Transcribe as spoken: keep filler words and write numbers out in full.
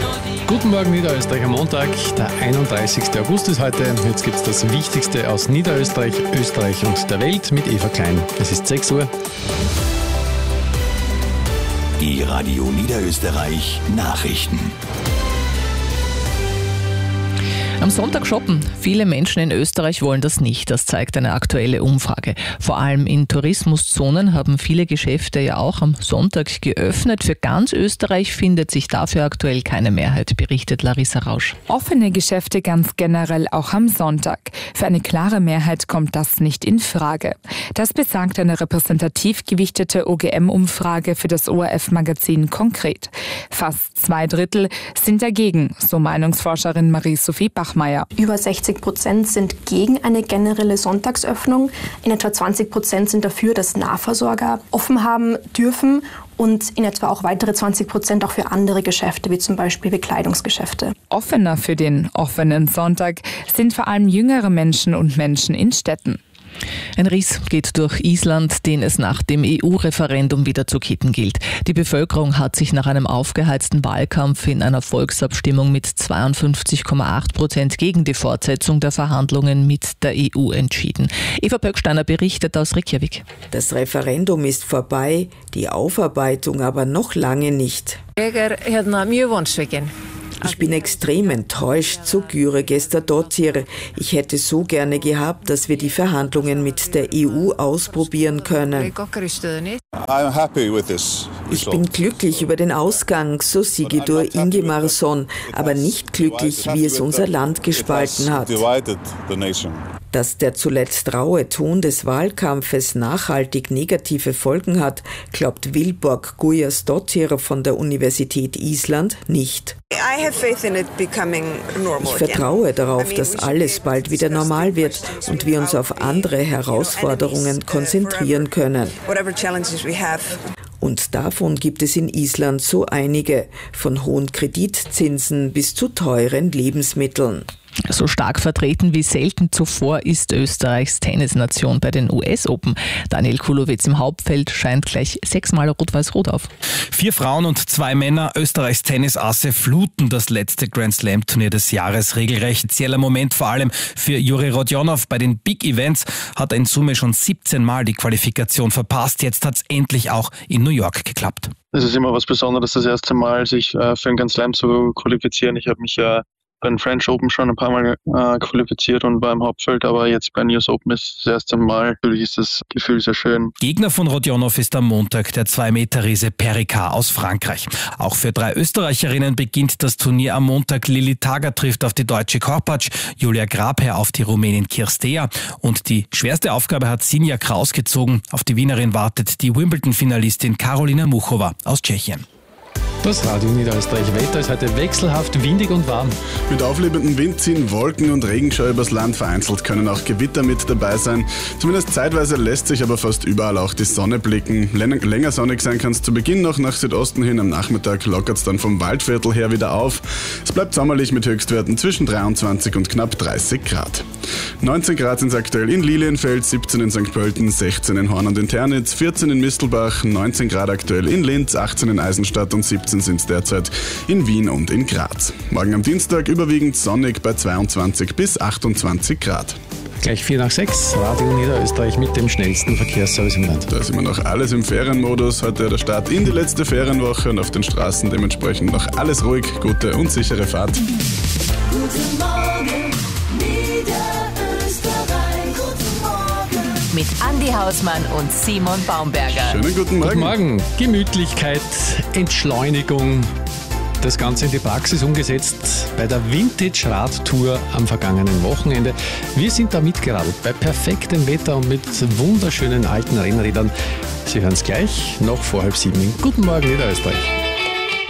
Guten Morgen Niederösterreich am Montag, der einunddreißigsten August ist heute. Jetzt gibt es das Wichtigste aus Niederösterreich, Österreich und der Welt mit Eva Klein. Es ist sechs Uhr. Die Radio Niederösterreich Nachrichten. Am Sonntag shoppen. Viele Menschen in Österreich wollen das nicht. Das zeigt eine aktuelle Umfrage. Vor allem in Tourismuszonen haben viele Geschäfte ja auch am Sonntag geöffnet. Für ganz Österreich findet sich dafür aktuell keine Mehrheit, berichtet Larissa Rausch. Offene Geschäfte ganz generell auch am Sonntag. Für eine klare Mehrheit kommt das nicht in Frage. Das besagt eine repräsentativ gewichtete O G M-Umfrage für das O R F-Magazin konkret. Fast zwei Drittel sind dagegen, so Meinungsforscherin Marie-Sophie Bachmeier. Über sechzig Prozent sind gegen eine generelle Sonntagsöffnung. In etwa zwanzig Prozent sind dafür, dass Nahversorger offen haben dürfen und in etwa auch weitere zwanzig Prozent auch für andere Geschäfte, wie zum Beispiel Bekleidungsgeschäfte. Offener für den offenen Sonntag sind vor allem jüngere Menschen und Menschen in Städten. Ein Riss geht durch Island, den es nach dem E U-Referendum wieder zu kitten gilt. Die Bevölkerung hat sich nach einem aufgeheizten Wahlkampf in einer Volksabstimmung mit zweiundfünfzig Komma acht Prozent gegen die Fortsetzung der Verhandlungen mit der E U entschieden. Eva Pöcksteiner berichtet aus Reykjavik. Das Referendum ist vorbei, die Aufarbeitung aber noch lange nicht. Ich bin extrem enttäuscht, so Gyre Gestadottir. Ich hätte so gerne gehabt, dass wir die Verhandlungen mit der E U ausprobieren können. Ich bin glücklich über den Ausgang, so Sigurdur Ingimarsson, aber nicht glücklich, wie es unser Land gespalten hat. Dass der zuletzt raue Ton des Wahlkampfes nachhaltig negative Folgen hat, glaubt Vilborg Guðjónsdóttir von der Universität Island nicht. Ich vertraue darauf, dass alles bald wieder normal wird und wir uns auf andere Herausforderungen konzentrieren können. Und davon gibt es in Island so einige, von hohen Kreditzinsen bis zu teuren Lebensmitteln. So stark vertreten wie selten zuvor ist Österreichs Tennisnation bei den U S Open. Daniel Kulowitz im Hauptfeld scheint gleich sechsmal rot-weiß-rot auf. Vier Frauen und zwei Männer, Österreichs Tennisasse, fluten das letzte Grand Slam-Turnier des Jahres regelrecht. Spezieller Moment vor allem für Juri Rodionov. Bei den Big Events hat er in Summe schon siebzehn Mal die Qualifikation verpasst. Jetzt hat es endlich auch in New York geklappt. Es ist immer was Besonderes, das erste Mal sich äh, für einen Grand Slam zu qualifizieren. Ich habe mich ja bei den French Open schon ein paar Mal äh, qualifiziert und war im Hauptfeld, aber jetzt bei den U S Open ist das erste Mal. Natürlich ist das Gefühl sehr schön. Gegner von Rodionov ist am Montag der zwei Meter Riese Perricard aus Frankreich. Auch für drei Österreicherinnen beginnt das Turnier am Montag. Lili Tager trifft auf die deutsche Korpatsch, Julia Grabherr auf die Rumänin Kirstea und die schwerste Aufgabe hat Sinja Kraus gezogen. Auf die Wienerin wartet die Wimbledon-Finalistin Karolina Muchova aus Tschechien. Das Radio Niederösterreich Wetter ist heute wechselhaft, windig und warm. Mit auflebendem Wind ziehen Wolken und Regenschauer übers Land. Vereinzelt können auch Gewitter mit dabei sein. Zumindest zeitweise lässt sich aber fast überall auch die Sonne blicken. Länger sonnig sein kann es zu Beginn noch nach Südosten hin. Am Nachmittag lockert es dann vom Waldviertel her wieder auf. Es bleibt sommerlich mit Höchstwerten zwischen dreiundzwanzig und knapp dreißig Grad. neunzehn Grad sind es aktuell in Lilienfeld, siebzehn in Sankt Pölten, sechzehn in Horn und in Ternitz, vierzehn in Mistelbach, neunzehn Grad aktuell in Linz, achtzehn in Eisenstadt und siebzehn sind es derzeit in Wien und in Graz. Morgen am Dienstag überwiegend sonnig bei zweiundzwanzig bis achtundzwanzig Grad. Gleich vier nach sechs, Radio Niederösterreich mit dem schnellsten Verkehrsservice im Land. Da ist immer noch alles im Ferienmodus. Heute der Start in die letzte Ferienwoche und auf den Straßen dementsprechend noch alles ruhig, gute und sichere Fahrt. Guten Morgen, Niederösterreich. Guten Morgen. Mit Andi Hausmann und Simon Baumberger. Schönen guten Morgen. Guten Morgen. Gemütlichkeit, Entschleunigung. Das Ganze in die Praxis umgesetzt bei der Vintage-Radtour am vergangenen Wochenende. Wir sind da mitgeradelt bei perfektem Wetter und mit wunderschönen alten Rennrädern. Sie hören es gleich, noch vor halb sieben. Guten Morgen, Niederösterreich.